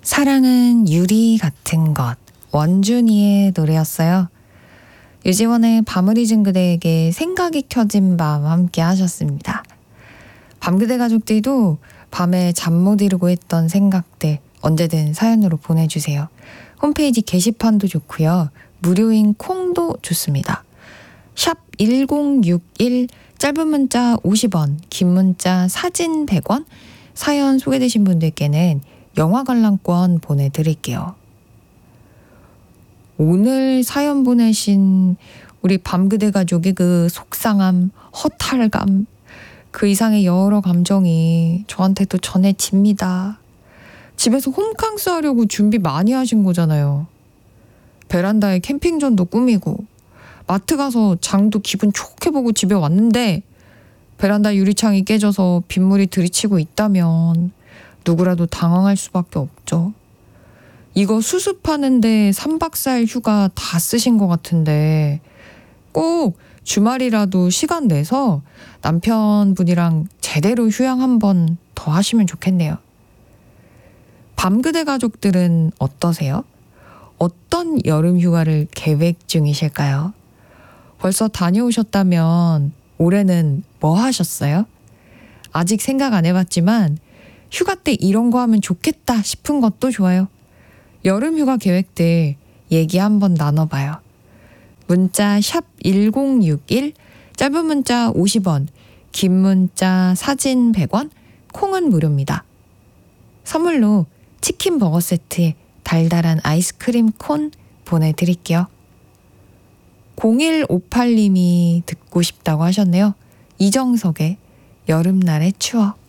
사랑은 유리 같은 것, 원준이의 노래였어요. 유지원의 밤을 잊은 그대에게 생각이 켜진 밤 함께 하셨습니다. 밤그대 가족들도 밤에 잠 못 이루고 했던 생각들 언제든 사연으로 보내주세요. 홈페이지 게시판도 좋고요. 무료인 콩도 좋습니다. 샵 1061, 짧은 문자 50원, 긴 문자 사진 100원, 사연 소개되신 분들께는 영화 관람권 보내드릴게요. 오늘 사연 보내신 우리 밤그대 가족의 그 속상함, 허탈감, 그 이상의 여러 감정이 저한테도 전해집니다. 집에서 홈캉스 하려고 준비 많이 하신 거잖아요. 베란다에 캠핑존도 꾸미고 마트 가서 장도 기분 좋게 보고 집에 왔는데 베란다 유리창이 깨져서 빗물이 들이치고 있다면 누구라도 당황할 수밖에 없죠. 이거 수습하는데 3박 4일 휴가 다 쓰신 것 같은데 꼭 주말이라도 시간 내서 남편분이랑 제대로 휴양 한번 더 하시면 좋겠네요. 밤그대 가족들은 어떠세요? 어떤 여름 휴가를 계획 중이실까요? 벌써 다녀오셨다면 올해는 뭐 하셨어요? 아직 생각 안 해봤지만 휴가 때 이런 거 하면 좋겠다 싶은 것도 좋아요. 여름 휴가 계획들 얘기 한번 나눠봐요. 문자 샵 1061, 짧은 문자 50원, 긴 문자 사진 100원, 콩은 무료입니다. 선물로 치킨 버거 세트에 달달한 아이스크림 콘 보내드릴게요. 0158님이 듣고 싶다고 하셨네요. 이정석의 여름날의 추억.